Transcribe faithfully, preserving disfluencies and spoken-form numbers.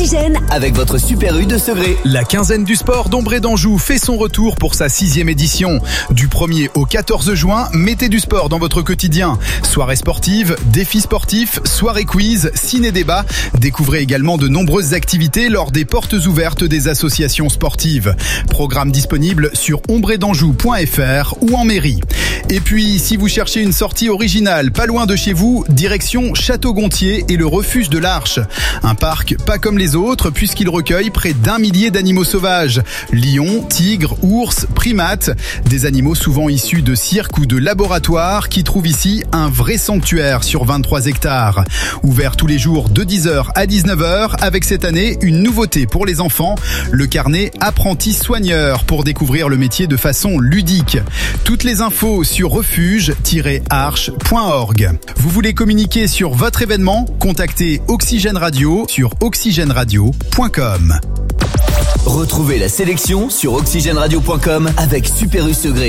Oxygène avec votre Super U de Segré. La quinzaine du sport d'Ombré d'Anjou fait son retour pour sa sixième édition. Du premier au quatorze juin, mettez du sport dans votre quotidien. Soirée sportive, défis sportifs, soirée quiz, ciné-débat. Découvrez également de nombreuses activités lors des portes ouvertes des associations sportives. Programme disponible sur ombré d'anjou point f r ou en mairie. Et puis, si vous cherchez une sortie originale pas loin de chez vous, direction Château-Gontier et le refuge de l'Arche. Un parc pas comme les autres puisqu'il recueille près d'un millier d'animaux sauvages. Lions, tigres, ours, primates, des animaux souvent issus de cirques ou de laboratoires qui trouvent ici un vrai sanctuaire sur vingt-trois hectares. Ouvert tous les jours de dix heures à dix-neuf heures avec cette année une nouveauté pour les enfants, le carnet apprenti soigneur pour découvrir le métier de façon ludique. Toutes les infos sur refuge tiret arche point org. Vous voulez communiquer sur votre événement? Contactez Oxygène Radio sur oxygène radio point com. Retrouvez la sélection sur oxygène radio point com avec Super U Segré.